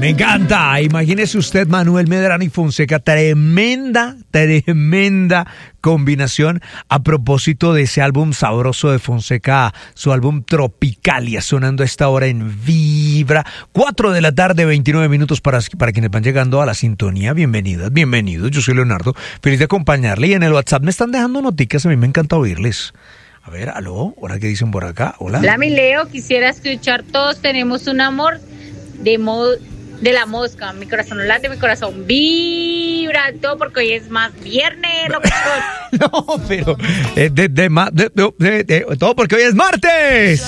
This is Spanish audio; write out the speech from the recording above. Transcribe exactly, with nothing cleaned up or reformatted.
Me encanta. Imagínese usted, Manuel Medrano y Fonseca. Tremenda, tremenda combinación a propósito de ese álbum sabroso de Fonseca, su álbum Tropicalia, sonando a esta hora en Vibra. Cuatro de la tarde, veintinueve minutos para, para quienes van llegando a la sintonía. Bienvenidas, bienvenidos. Yo soy Leonardo, feliz de acompañarle. Y en el WhatsApp me están dejando noticas, a mí me encanta oírles. A ver, aló, ¿ahora qué dicen por acá? Hola. Hola, mi Leo, quisiera escuchar Todos Tenemos un Amor de mo de La Mosca. Mi corazón late, mi corazón vibra, todo porque hoy es más viernes, loco. No, pero eh, de, de, de, de, de, de, todo porque hoy es martes.